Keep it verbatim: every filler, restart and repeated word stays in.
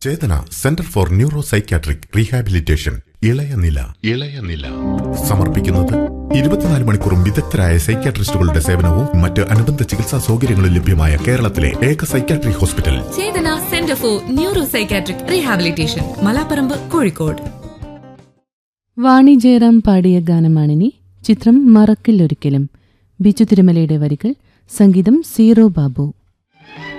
Chetana centre for neuro psychiatric rehabilitation ഇളയനില ഇളയനില സമർപ്പിക്കുന്നത് ഇരുപത്തിനാല് മണിക്കൂറും വിദഗ്ധരായ സൈക്യാട്രിസ്റ്റുകളുടെ സേവനവും മറ്റ് അനുബന്ധ ചികിത്സാ സൗകര്യങ്ങളും ലഭ്യമായ കേരളത്തിലെ ഏക psychiatric hospital Chetana centre for neuro psychiatric rehabilitation, Malaparamba, Kozhikode. വാണി ജയറാം പാടിയ ഗാനമാണിനി. ചിത്രം മറക്കില്ലൊരിക്കലും. ബിജു തിരുമലയുടെ വരികൾ, സംഗീതം സീറോ ബാബു.